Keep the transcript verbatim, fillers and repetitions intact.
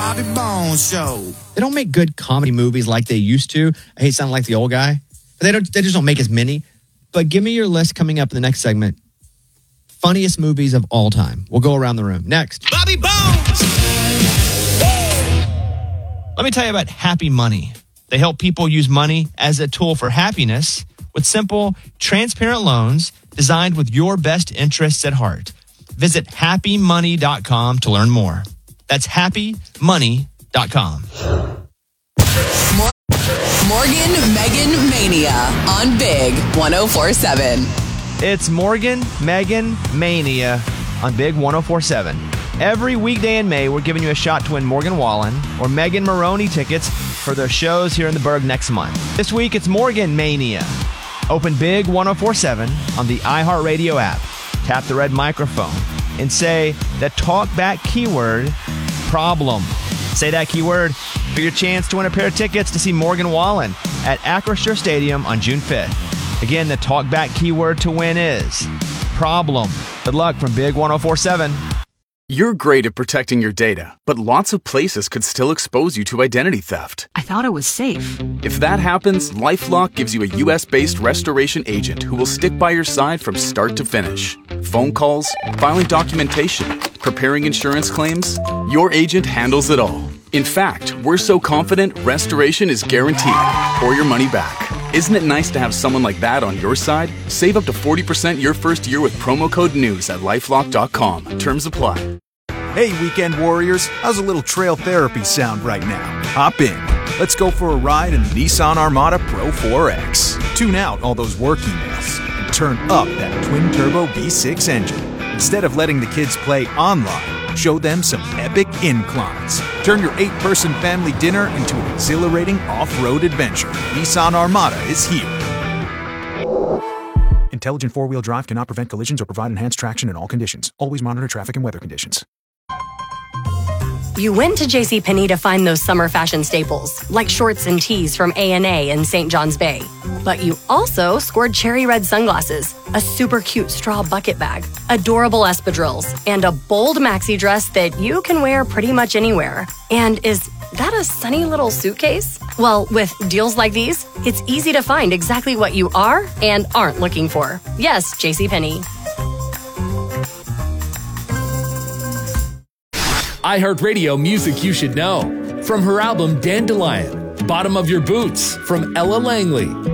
Bobby Bones Show. They don't make good comedy movies like they used to. I hate sounding like the old guy. But they don't. They just don't make as many. But give me your list coming up in the next segment. Funniest movies of all time. We'll go around the room. Next. Bobby Bones. Let me tell you about Happy Money. They help people use money as a tool for happiness with simple, transparent loans designed with your best interests at heart. Visit happy money dot com to learn more. That's happy money dot com. Morgan Megan Mania on Big one oh four seven. It's Morgan Megan Mania on Big one oh four seven. Every weekday in May, we're giving you a shot to win Morgan Wallen or Megan Maroney tickets for their shows here in the Berg next month. This week, it's Morgan Mania. Open Big one oh four seven on the iHeartRadio app. Tap the red microphone and say the talkback keyword, problem. Say that keyword for your chance to win a pair of tickets to see Morgan Wallen at Acrisure Stadium on June fifth. Again, the talkback keyword to win is problem. Good luck from Big one oh four seven. You're great at protecting your data, but lots of places could still expose you to identity theft. I thought it was safe. If that happens, LifeLock gives you a U S-based restoration agent who will stick by your side from start to finish. Phone calls, filing documentation, preparing insurance claims, your agent handles it all. In fact, we're so confident restoration is guaranteed or your money back. Isn't it nice to have someone like that on your side? Save up to forty percent your first year with promo code NEWS at lifelock dot com. Terms apply. Hey, weekend warriors, how's a little trail therapy sound right now? Hop in. Let's go for a ride in the Nissan Armada Pro four X. Tune out all those work emails and turn up that twin-turbo V six engine. Instead of letting the kids play online, show them some epic inclines. Turn your eight-person family dinner into an exhilarating off-road adventure. Nissan Armada is here. Intelligent four-wheel drive cannot prevent collisions or provide enhanced traction in all conditions. Always monitor traffic and weather conditions. You went to JCPenney to find those summer fashion staples, like shorts and tees from A and A in Saint John's Bay. But you also scored cherry red sunglasses, a super cute straw bucket bag, adorable espadrilles, and a bold maxi dress that you can wear pretty much anywhere. And is that a sunny little suitcase? Well, with deals like these, it's easy to find exactly what you are and aren't looking for. Yes, JCPenney. iHeartRadio music you should know. From her album Dandelion, Bottom of Your Boots, from Ella Langley,